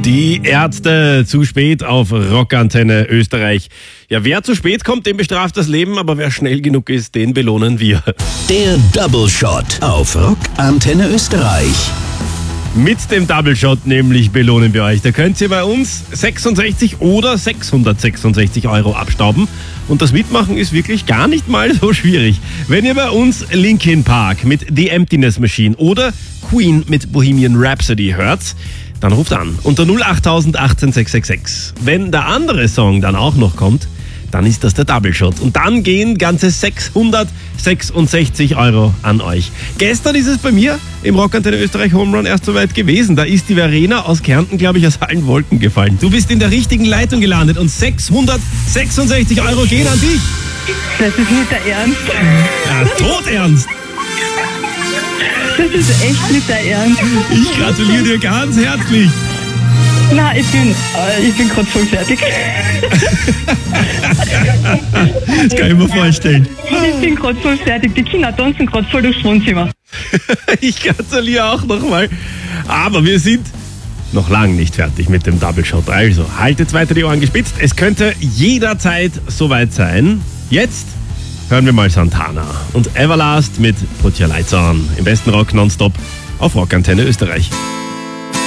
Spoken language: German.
Die Ärzte zu spät auf Rockantenne Österreich. Ja, wer zu spät kommt, den bestraft das Leben, aber wer schnell genug ist, den belohnen wir. Der Double Shot auf Rockantenne Österreich. Mit dem Double Shot nämlich belohnen wir euch. Da könnt ihr bei uns 66 oder 666 Euro abstauben. Und das Mitmachen ist wirklich gar nicht mal so schwierig. Wenn ihr bei uns Linkin Park mit The Emptiness Machine oder Queen mit Bohemian Rhapsody hört, dann ruft an unter 08000 18 666. Wenn der andere Song dann auch noch kommt, dann ist das der Double Shot. Und dann gehen ganze 666 Euro an euch. Gestern ist es bei mir im Rockantenne Österreich Home Run erst soweit gewesen. Da ist die Verena aus Kärnten, glaube ich, aus allen Wolken gefallen. Du bist in der richtigen Leitung gelandet und 666 Euro gehen an dich. Das ist nicht der Ernst. Ja, todernst. Das ist echt nicht der Ernst. Ich gratuliere dir ganz herzlich. Nein, ich bin gerade voll fertig. Das kann ich mir vorstellen. Ich bin gerade voll fertig. Die Kinder tanzen gerade voll durchs Wohnzimmer. Ich gratuliere auch nochmal. Aber wir sind noch lange nicht fertig mit dem Double Shot. Also haltet weiter die Ohren gespitzt. Es könnte jederzeit soweit sein. Jetzt hören wir mal Santana und Everlast mit Put Your Lights On. Im besten Rock nonstop auf Rockantenne Österreich.